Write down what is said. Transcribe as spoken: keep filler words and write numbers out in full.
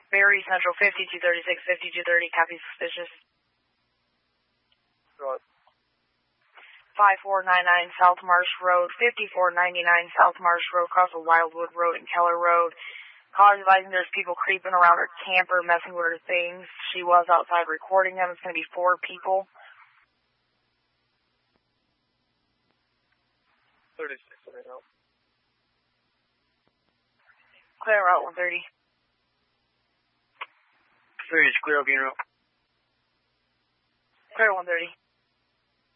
Berry Central, fifty-two thirty-six, fifty-two thirty, copy suspicious. Right. five four nine nine South Marsh Road, fifty-four ninety-nine South Marsh Road, across of Wildwood Road and Keller Road. Call advising there's people creeping around her camper, messing with her things. She was outside recording them. It's going to be four people. thirty-six, right now. Clear Route one thirty. Three is clear, being route. Clear one thirty.